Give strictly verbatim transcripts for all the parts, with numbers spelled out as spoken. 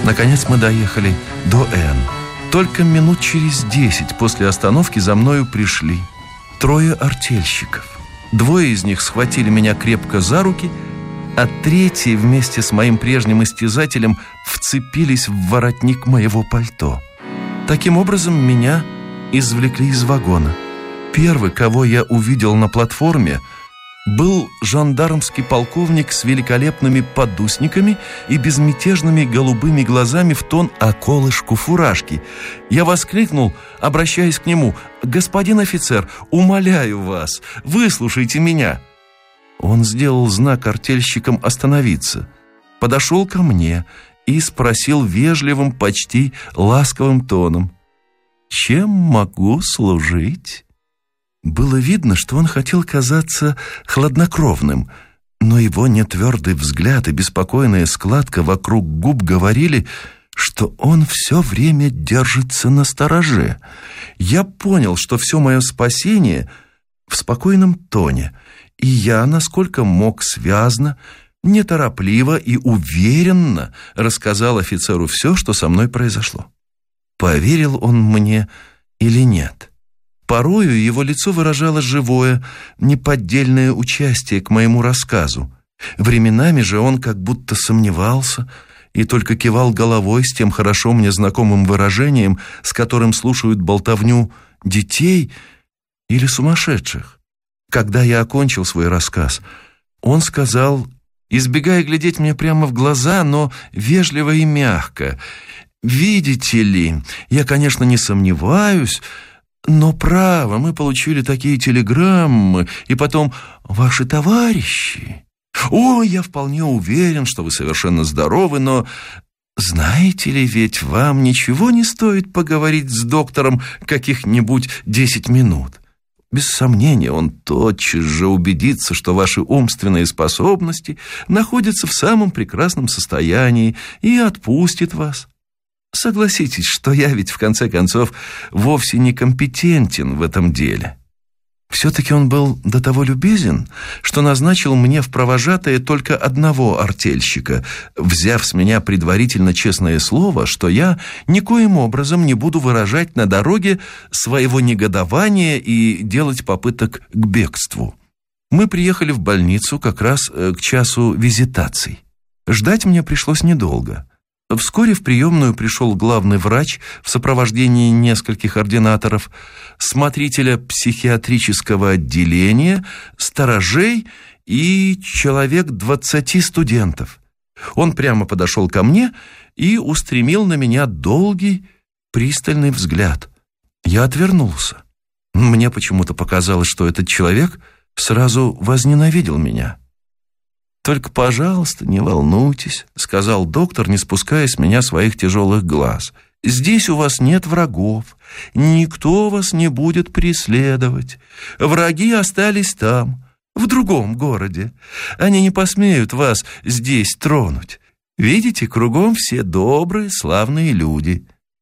Наконец мы доехали до Н. Только минут через десять после остановки за мною пришли трое артельщиков. Двое из них схватили меня крепко за руки, а третий вместе с моим прежним истязателем вцепились в воротник моего пальто. Таким образом, меня извлекли из вагона. Первый, кого я увидел на платформе, был жандармский полковник с великолепными подусниками и безмятежными голубыми глазами в тон околышку фуражки. Я воскликнул, обращаясь к нему: «Господин офицер, умоляю вас, выслушайте меня». Он сделал знак артельщикам остановиться, подошел ко мне и спросил вежливым, почти ласковым тоном: «Чем могу служить?» Было видно, что он хотел казаться хладнокровным, но его нетвердый взгляд и беспокойная складка вокруг губ говорили, что он все время держится настороже. Я понял, что все мое спасение в спокойном тоне, и я, насколько мог, связно, неторопливо и уверенно рассказал офицеру все, что со мной произошло. Поверил он мне или нет? Порою его лицо выражало живое, неподдельное участие к моему рассказу. Временами же он как будто сомневался и только кивал головой с тем хорошо мне знакомым выражением, с которым слушают болтовню детей или сумасшедших. Когда я окончил свой рассказ, он сказал, избегая глядеть мне прямо в глаза, но вежливо и мягко: «Видите ли, я, конечно, не сомневаюсь, но право, мы получили такие телеграммы, и потом ваши товарищи. О, я вполне уверен, что вы совершенно здоровы, но знаете ли, ведь вам ничего не стоит поговорить с доктором каких-нибудь десять минут. Без сомнения, он тотчас же убедится, что ваши умственные способности находятся в самом прекрасном состоянии и отпустит вас. Согласитесь, что я ведь, в конце концов, вовсе не компетентен в этом деле». Все-таки он был до того любезен, что назначил мне в провожатые только одного артельщика, взяв с меня предварительно честное слово, что я никоим образом не буду выражать на дороге своего негодования и делать попыток к бегству. Мы приехали в больницу как раз к часу визитаций. Ждать мне пришлось недолго. Вскоре в приемную пришел главный врач в сопровождении нескольких ординаторов, смотрителя психиатрического отделения, сторожей и человек двадцати студентов. Он прямо подошел ко мне и устремил на меня долгий, пристальный взгляд. Я отвернулся. Мне почему-то показалось, что этот человек сразу возненавидел меня. «Только, пожалуйста, не волнуйтесь», — сказал доктор, не спуская с меня своих тяжелых глаз. «Здесь у вас нет врагов, никто вас не будет преследовать. Враги остались там, в другом городе. Они не посмеют вас здесь тронуть. Видите, кругом все добрые, славные люди.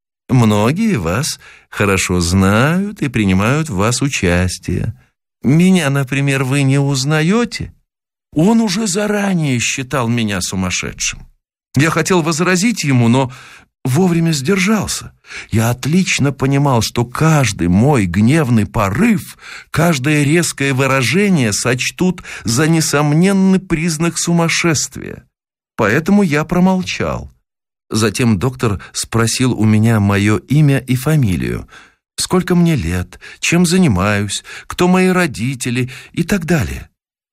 Многие вас хорошо знают и принимают в вас участие. Меня, например, вы не узнаете?» Он уже заранее считал меня сумасшедшим. Я хотел возразить ему, но вовремя сдержался. Я отлично понимал, что каждый мой гневный порыв, каждое резкое выражение сочтут за несомненный признак сумасшествия. Поэтому я промолчал. Затем доктор спросил у меня мое имя и фамилию, сколько мне лет, чем занимаюсь, кто мои родители и так далее.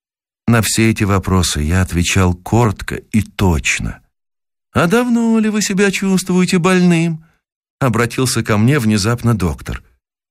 На все эти вопросы я отвечал коротко и точно. «А давно ли вы себя чувствуете больным?» — обратился ко мне внезапно доктор.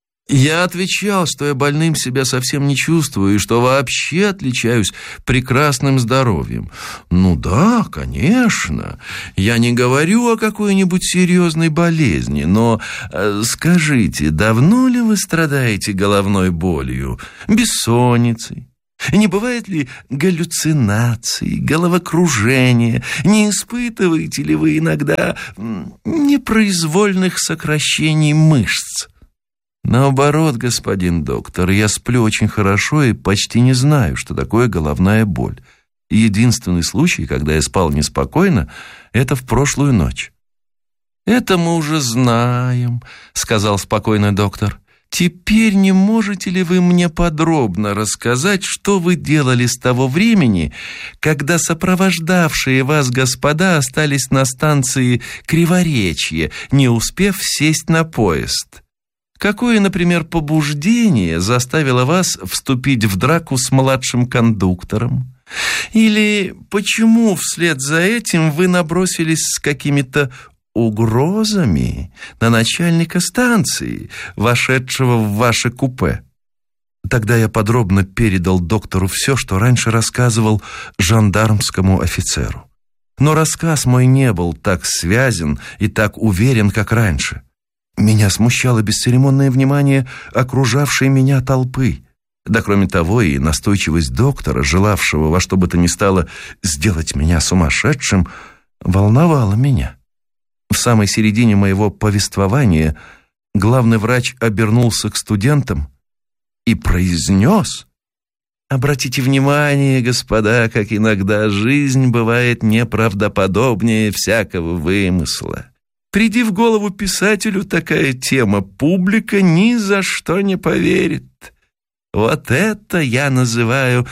Я отвечал, что я больным себя совсем не чувствую и что вообще отличаюсь прекрасным здоровьем. «Ну да, конечно, я не говорю о какой-нибудь серьезной болезни, но э, скажите, давно ли вы страдаете головной болью, бессонницей? Не бывает ли галлюцинаций, головокружения? Не испытываете ли вы иногда непроизвольных сокращений мышц?» «Наоборот, господин доктор, я сплю очень хорошо и почти не знаю, что такое головная боль. Единственный случай, когда я спал неспокойно, это в прошлую ночь». «Это мы уже знаем», — сказал спокойно доктор. «Теперь не можете ли вы мне подробно рассказать, что вы делали с того времени, когда сопровождавшие вас господа остались на станции Криворечье, не успев сесть на поезд? Какое, например, побуждение заставило вас вступить в драку с младшим кондуктором? Или почему вслед за этим вы набросились с какими-то угрозами на начальника станции, вошедшего в ваше купе?» Тогда я подробно передал доктору все, что раньше рассказывал жандармскому офицеру. Но рассказ мой не был так связен и так уверен, как раньше. Меня смущало бесцеремонное внимание окружавшей меня толпы. Да кроме того и настойчивость доктора, желавшего во что бы то ни стало сделать меня сумасшедшим, волновала меня. В самой середине моего повествования главный врач обернулся к студентам и произнес: «Обратите внимание, господа, как иногда жизнь бывает неправдоподобнее всякого вымысла. Приди в голову писателю такая тема, публика ни за что не поверит. Вот это я называю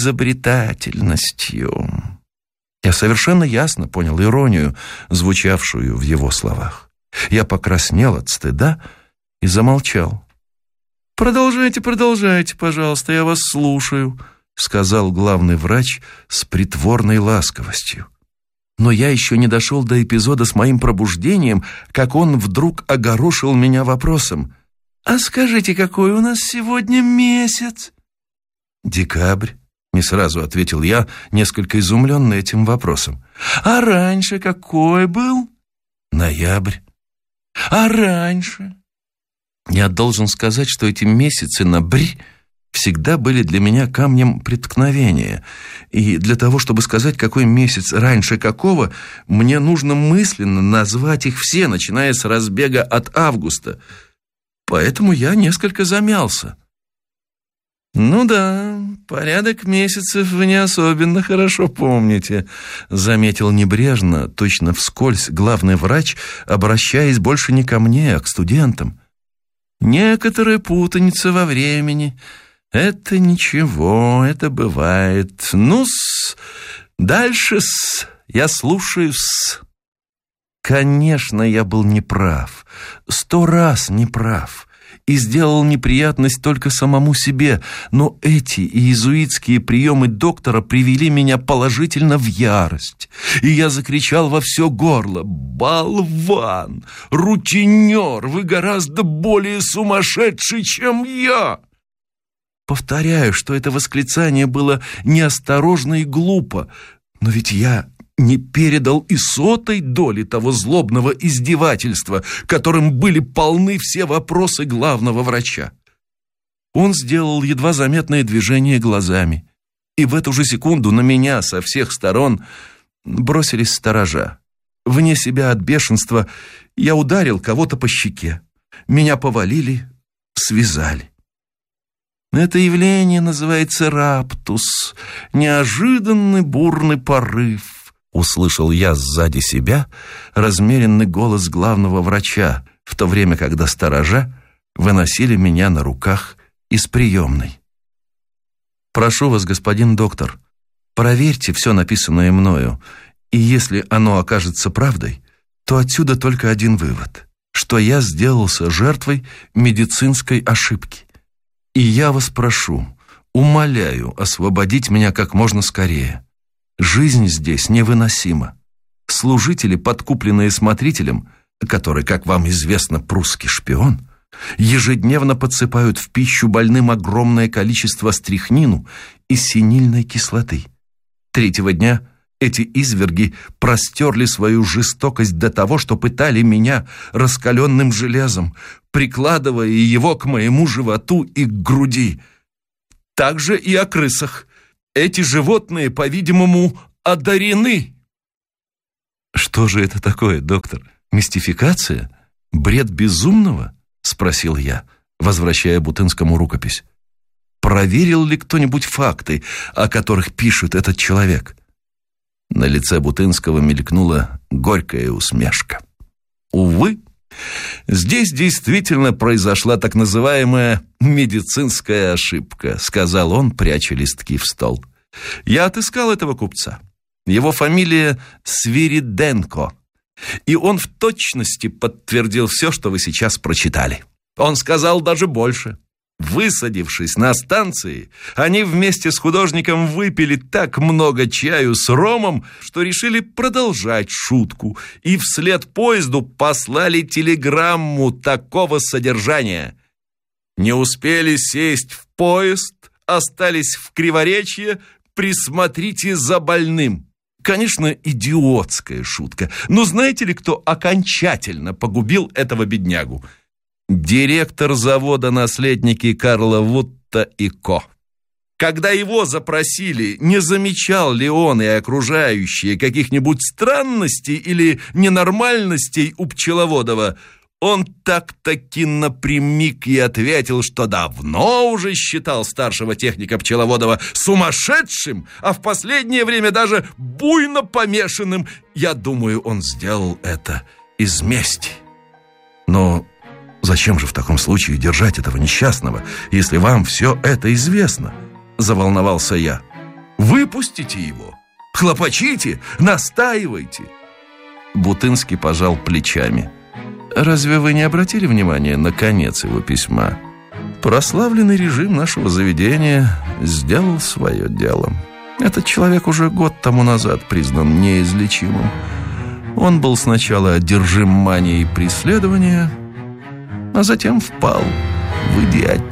изобретательностью». Я совершенно ясно понял иронию, звучавшую в его словах. Я покраснел от стыда и замолчал. «Продолжайте, продолжайте, пожалуйста, я вас слушаю», сказал главный врач с притворной ласковостью. Но я еще не дошел до эпизода с моим пробуждением, как он вдруг огорошил меня вопросом: «А скажите, какой у нас сегодня месяц?» «Декабрь», — не сразу ответил я, несколько изумленный этим вопросом. «А раньше какой был?» «Ноябрь». «А раньше?» Я должен сказать, что эти месяцы на «брь» всегда были для меня камнем преткновения. И для того, чтобы сказать, какой месяц раньше какого, мне нужно мысленно назвать их все, начиная с разбега от августа. Поэтому я несколько замялся. «Ну да, порядок месяцев вы не особенно хорошо помните», заметил небрежно, точно вскользь главный врач, обращаясь больше не ко мне, а к студентам. «Некоторая путаница во времени. Это ничего, это бывает. Ну-с, дальше-с, я слушаю-с». Конечно, я был неправ, сто раз неправ. И сделал неприятность только самому себе, но эти иезуитские приемы доктора привели меня положительно в ярость. И я закричал во все горло: «Болван! Рутинер! Вы гораздо более сумасшедший, чем я!» Повторяю, что это восклицание было неосторожно и глупо, но ведь я не передал и сотой доли того злобного издевательства, которым были полны все вопросы главного врача. Он сделал едва заметное движение глазами, и в эту же секунду на меня со всех сторон бросились сторожа. Вне себя от бешенства я ударил кого-то по щеке. Меня повалили, связали. Это явление называется раптус, неожиданный бурный порыв. Услышал я сзади себя размеренный голос главного врача, в то время, когда сторожа выносили меня на руках из приемной. «Прошу вас, господин доктор, проверьте все написанное мною, и если оно окажется правдой, то отсюда только один вывод, что я сделался жертвой медицинской ошибки. И я вас прошу, умоляю освободить меня как можно скорее. Жизнь здесь невыносима. Служители, подкупленные смотрителем, который, как вам известно, прусский шпион, ежедневно подсыпают в пищу больным огромное количество стрихнину и синильной кислоты. Третьего дня эти изверги простерли свою жестокость до того, что пытали меня раскаленным железом, прикладывая его к моему животу и к груди. Также и о крысах. Эти животные, по-видимому, одарены». «Что же это такое, доктор? Мистификация? Бред безумного?» — спросил я, возвращая Бутынскому рукопись. «Проверил ли кто-нибудь факты, о которых пишет этот человек?» На лице Бутынского мелькнула горькая усмешка. Увы, здесь действительно произошла так называемая медицинская ошибка, сказал он, пряча листки в стол. Я отыскал этого купца. Его фамилия Свириденко. И он в точности подтвердил все, что вы сейчас прочитали. Он сказал даже больше. Высадившись на станции, они вместе с художником выпили так много чаю с ромом, что решили продолжать шутку, и вслед поезду послали телеграмму такого содержания. Не успели сесть в поезд, остались в Криворечье, присмотрите за больным. Конечно, идиотская шутка, но знаете ли, кто окончательно погубил этого беднягу? Директор завода «Наследники» Карла Вутта и Ко. Когда его запросили, не замечал ли он и окружающие каких-нибудь странностей или ненормальностей у Пчеловодова, он так-таки напрямик и ответил, что давно уже считал старшего техника Пчеловодова сумасшедшим, а в последнее время даже буйно помешанным. Я думаю, он сделал это из мести. Но зачем же в таком случае держать этого несчастного, если вам все это известно? Заволновался я. Выпустите его, хлопочите, настаивайте. Бутынский пожал плечами. Разве вы не обратили внимания на конец его письма? Прославленный режим нашего заведения сделал свое дело. Этот человек уже год тому назад признан неизлечимым. Он был сначала одержим манией преследования, а затем впал в идиотизм.